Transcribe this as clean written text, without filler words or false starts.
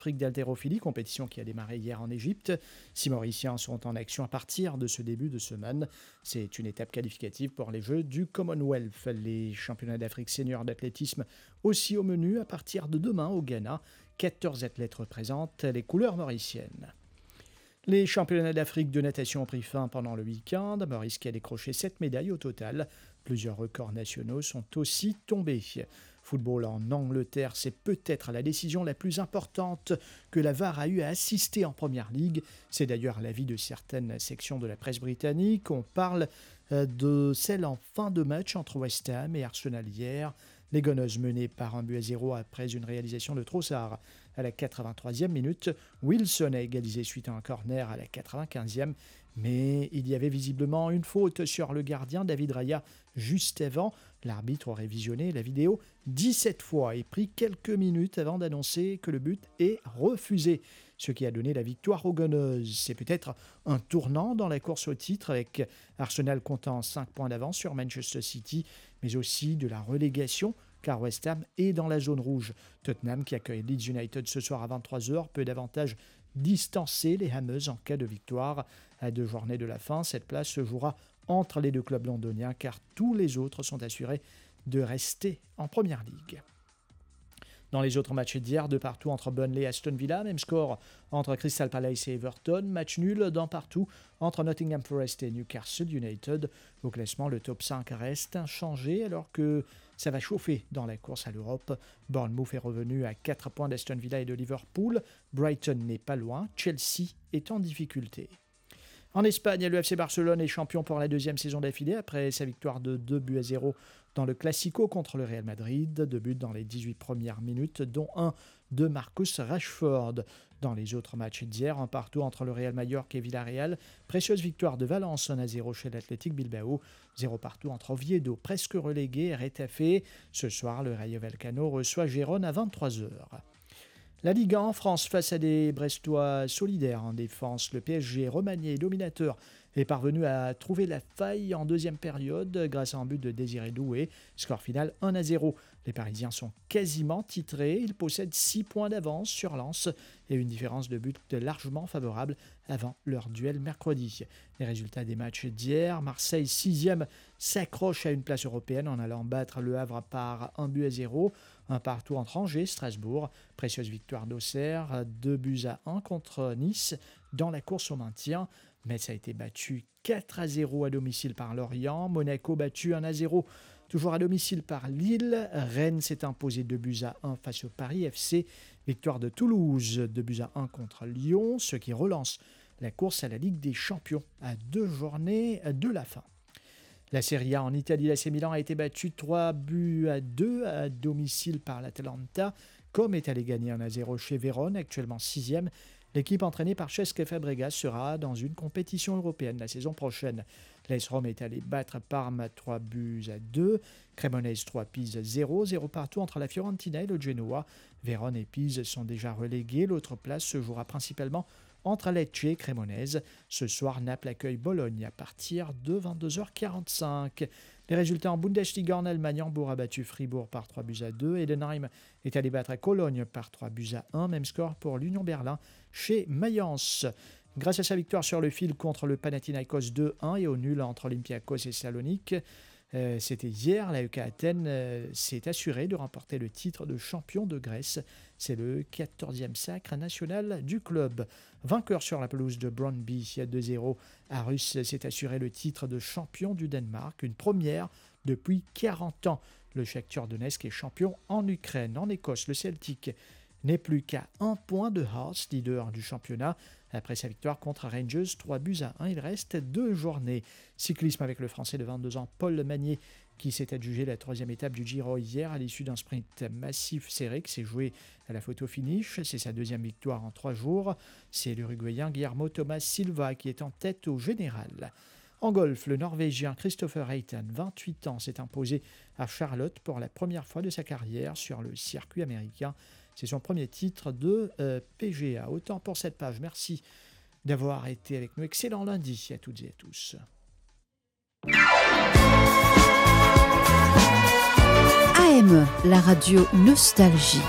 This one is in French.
d'Afrique d'haltérophilie, compétition qui a démarré hier en Égypte. 6 Mauriciens sont en action à partir de ce début de semaine. C'est une étape qualificative pour les Jeux du Commonwealth. Les championnats d'Afrique senior d'athlétisme aussi au menu à partir de demain au Ghana. 14 athlètes représentent les couleurs mauriciennes. Les championnats d'Afrique de natation ont pris fin pendant le week-end. Maurice qui a décroché 7 médailles au total. Plusieurs records nationaux sont aussi tombés. Football en Angleterre, c'est peut-être la décision la plus importante que la VAR a eu à assister en Première Ligue. C'est d'ailleurs l'avis de certaines sections de la presse britannique. On parle de celle en fin de match entre West Ham et Arsenal hier. Les Gunners menés par 1-0 après une réalisation de Trossard à la 83e minute. Wilson a égalisé suite à un corner à la 95e. Mais il y avait visiblement une faute sur le gardien David Raya juste avant. L'arbitre aurait visionné la vidéo 17 fois et pris quelques minutes avant d'annoncer que le but est refusé. Ce qui a donné la victoire aux Gunners. C'est peut-être un tournant dans la course au titre avec Arsenal comptant 5 points d'avance sur Manchester City, mais aussi de la relégation car West Ham est dans la zone rouge. Tottenham qui accueille Leeds United ce soir à 23h peut davantage distancer les Hammers en cas de victoire. À 2 journées de la fin, cette place se jouera entre les deux clubs londoniens car tous les autres sont assurés de rester en Première Ligue. Dans les autres matchs d'hier, de partout entre Burnley et Aston Villa, même score entre Crystal Palace et Everton, match nul d'un partout entre Nottingham Forest et Newcastle United. Au classement, le top 5 reste inchangé alors que ça va chauffer dans la course à l'Europe. Bournemouth est revenu à 4 points d'Aston Villa et de Liverpool. Brighton n'est pas loin, Chelsea est en difficulté. En Espagne, le FC Barcelone est champion pour la 2e saison d'affilée après sa victoire de 2-0 dans le Classico contre le Real Madrid. 2 buts dans les 18 premières minutes, dont un de Marcus Rashford. Dans les autres matchs d'hier, un partout entre le Real Mallorca et Villarreal. Précieuse victoire de Valence 1-0 chez l'Athletic Bilbao. 0 partout entre Oviedo, presque relégué, et Retafe. Ce soir, le Rayo Vallecano reçoit Gérone à 23h. La Ligue 1 en France face à des Brestois solidaires en défense. Le PSG, remanié et dominateur, est parvenu à trouver la faille en deuxième période grâce à un but de Désiré Doué. Score final 1-0. Les Parisiens sont quasiment titrés. Ils possèdent 6 points d'avance sur Lens et une différence de but largement favorable avant leur duel mercredi. Les résultats des matchs d'hier, Marseille 6e s'accroche à une place européenne en allant battre Le Havre par 1-0. Un partout entre Angers et Strasbourg. Précieuse victoire d'Auxerre, 2-1 contre Nice dans la course au maintien. Metz a été battu 4-0 à domicile par Lorient. Monaco battu 1-0 toujours à domicile par Lille. Rennes s'est imposé 2-1 face au Paris FC. Victoire de Toulouse 2-1 contre Lyon, ce qui relance la course à la Ligue des Champions à 2 journées de la fin. La Serie A en Italie, l'AC Milan a été battu 3-2 à domicile par l'Atalanta. Comme est allé gagner 1-0 chez Vérone, actuellement 6e. L'équipe entraînée par Cesc Fabregas sera dans une compétition européenne la saison prochaine. L'AS Rome est allé battre Parme 3-2. Cremonese 3 Pise 0. 0 partout entre la Fiorentina et le Genoa. Vérone et Pise sont déjà relégués. L'autre place se jouera principalement entre Lecce et Cremonese. Ce soir, Naples accueille Bologne à partir de 22h45. Les résultats en Bundesliga en Allemagne, Hambourg a battu Fribourg par 3-2. Heidenheim est allé battre Cologne par 3-1. Même score pour l'Union Berlin chez Mayence. Grâce à sa victoire sur le fil contre le Panathinaikos 2-1 et au nul entre Olympiakos et Salonique, c'était hier, l'AEK Athènes s'est assuré de remporter le titre de champion de Grèce. C'est le 14e sacre national du club. Vainqueur sur la pelouse de Brøndby 2-0, Aarhus s'est assuré le titre de champion du Danemark, une première depuis 40 ans. Le Shakhtar Donetsk est champion en Ukraine. En Écosse, le Celtic n'est plus qu'à 1 point de Hearts, leader du championnat. Après sa victoire contre Rangers, 3-1, il reste 2 journées. Cyclisme avec le Français de 22 ans, Paul Magnier, qui s'est adjugé la 3e étape du Giro hier à l'issue d'un sprint massif serré qui s'est joué à la photo finish. C'est sa 2e victoire en 3 jours. C'est l'Uruguayen Guillermo Thomas Silva qui est en tête au général. En golf, le Norvégien Christopher Hayton, 28 ans, s'est imposé à Charlotte pour la première fois de sa carrière sur le circuit américain. C'est son premier titre de PGA. Autant pour cette page. Merci d'avoir été avec nous. Excellent lundi à toutes et à tous. AM, la radio Nostalgie.